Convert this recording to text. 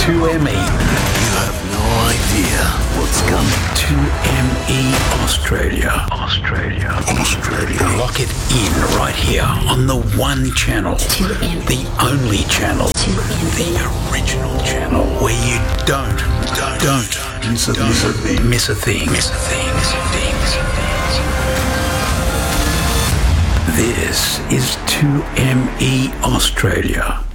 2ME. You have no idea what's coming. 2ME Australia. Lock it in right here on the one channel. 2ME. The only channel. 2ME. The original channel where you don't miss a thing. This is 2ME Australia.